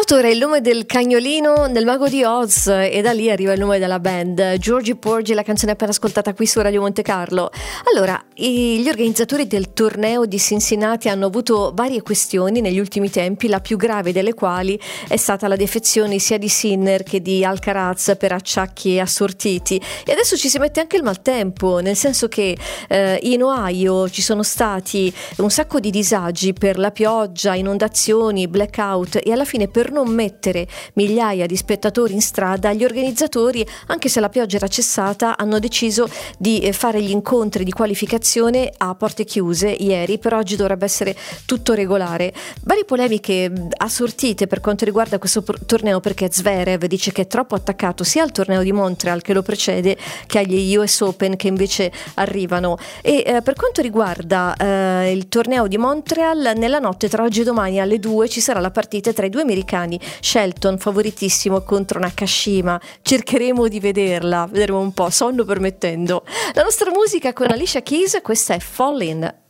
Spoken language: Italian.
Salvatore è il nome del cagnolino nel Mago di Oz e da lì arriva il nome della band. Georgie Porgy, la canzone appena ascoltata qui su Radio Monte Carlo. Allora, gli organizzatori del torneo di Cincinnati hanno avuto varie questioni negli ultimi tempi, la più grave delle quali è stata la defezione sia di Sinner che di Alcaraz per acciacchi assortiti. E adesso ci si mette anche il maltempo, nel senso che in Ohio ci sono stati un sacco di disagi per la pioggia, inondazioni, blackout, e alla fine, per non mettere migliaia di spettatori in strada, gli organizzatori, anche se la pioggia era cessata, hanno deciso di fare gli incontri di qualificazione a porte chiuse ieri. Per oggi dovrebbe essere tutto regolare. Varie polemiche assortite per quanto riguarda questo torneo, perché Zverev dice che è troppo attaccato sia al torneo di Montreal che lo precede che agli US Open che invece arrivano. E per quanto riguarda il torneo di Montreal, nella notte tra oggi e domani alle 2 ci sarà la partita tra i due americani, Shelton favoritissimo contro Nakashima. Cercheremo di vedremo un po', sonno permettendo. La nostra musica con Alicia Keys, questa è Fallin'.